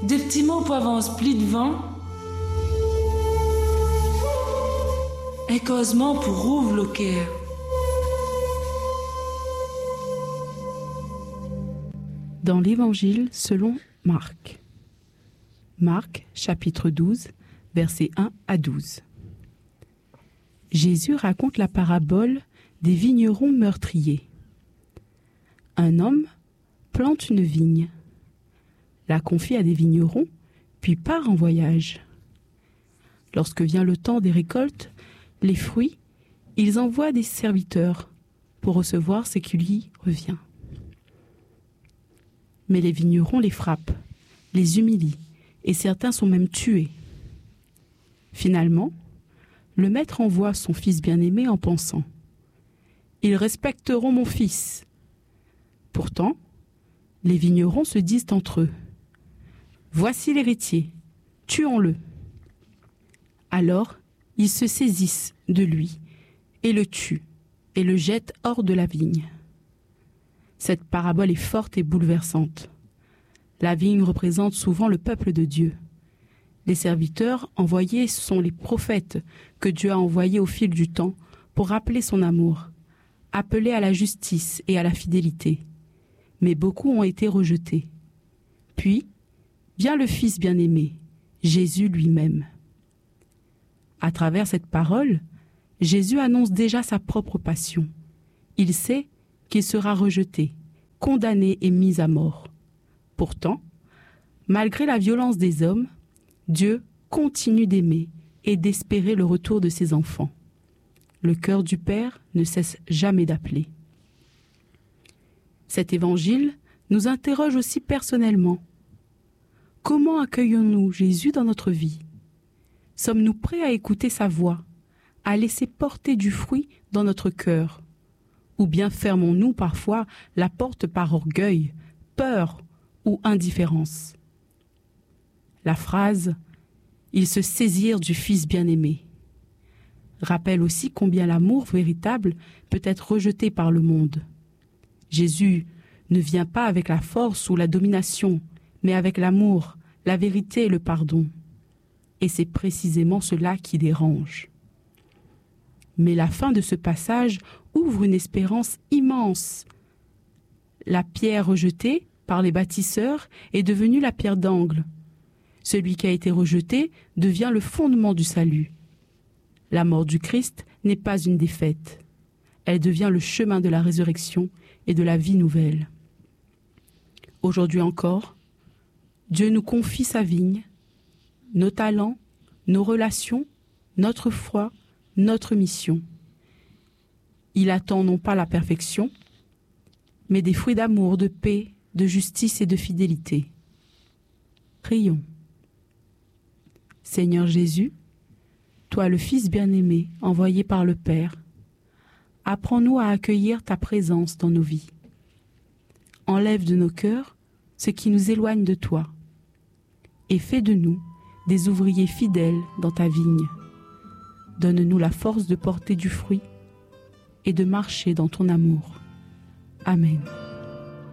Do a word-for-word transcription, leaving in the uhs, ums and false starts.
des petits mots pour avance pli devant, un causement pour ouvre le cœur. Dans l'Évangile selon Marc. Marc, chapitre douze, versets un à douze. Jésus raconte la parabole des vignerons meurtriers. Un homme plante une vigne, la confie à des vignerons, puis part en voyage. Lorsque vient le temps des récoltes, les fruits, ils envoient des serviteurs pour recevoir ce qui lui revient. Mais les vignerons les frappent, les humilient, et certains sont même tués. Finalement, le maître envoie son fils bien-aimé en pensant « Ils respecteront mon fils ». Pourtant, les vignerons se disent entre eux « Voici l'héritier, tuons-le ». Alors, ils se saisissent de lui et le tuent et le jettent hors de la vigne. Cette parabole est forte et bouleversante. La vigne représente souvent le peuple de Dieu. Les serviteurs envoyés sont les prophètes que Dieu a envoyés au fil du temps pour rappeler son amour, appeler à la justice et à la fidélité. Mais beaucoup ont été rejetés. Puis, vient le Fils bien-aimé, Jésus lui-même. À travers cette parole, Jésus annonce déjà sa propre passion. Il sait qu'il sera rejeté, condamné et mis à mort. Pourtant, malgré la violence des hommes, Dieu continue d'aimer et d'espérer le retour de ses enfants. Le cœur du Père ne cesse jamais d'appeler. Cet évangile nous interroge aussi personnellement. Comment accueillons-nous Jésus dans notre vie ? Sommes-nous prêts à écouter sa voix, à laisser porter du fruit dans notre cœur ? Ou bien fermons-nous parfois la porte par orgueil, peur ou indifférence ? La phrase « Ils se saisirent du Fils bien-aimé » rappelle aussi combien l'amour véritable peut être rejeté par le monde. Jésus ne vient pas avec la force ou la domination, mais avec l'amour, la vérité et le pardon. Et c'est précisément cela qui dérange. Mais la fin de ce passage ouvre une espérance immense. La pierre rejetée par les bâtisseurs est devenue la pierre d'angle. Celui qui a été rejeté devient le fondement du salut. La mort du Christ n'est pas une défaite. Elle devient le chemin de la résurrection et de la vie nouvelle. Aujourd'hui encore, Dieu nous confie sa vigne, nos talents, nos relations, notre foi, notre mission. Il attend non pas la perfection, mais des fruits d'amour, de paix, de justice et de fidélité. Prions. Seigneur Jésus, toi le Fils bien-aimé envoyé par le Père, apprends-nous à accueillir ta présence dans nos vies. Enlève de nos cœurs ce qui nous éloigne de toi et fais de nous des ouvriers fidèles dans ta vigne. Donne-nous la force de porter du fruit et de marcher dans ton amour. Amen.